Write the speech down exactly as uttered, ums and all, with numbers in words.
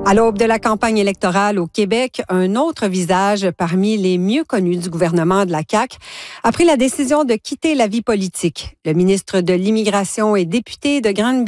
À l'aube de la campagne électorale au Québec, un autre visage parmi les mieux connus du gouvernement de la C A Q a pris la décision de quitter la vie politique. Le ministre de l'Immigration et député de Granby